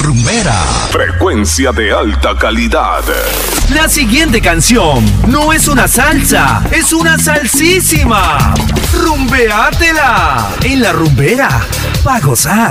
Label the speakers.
Speaker 1: rumbera.
Speaker 2: Frecuencia de alta calidad.
Speaker 3: La siguiente canción no es una salsa, es una salsísima. Rumbeátela en la rumbera, pa' gozar.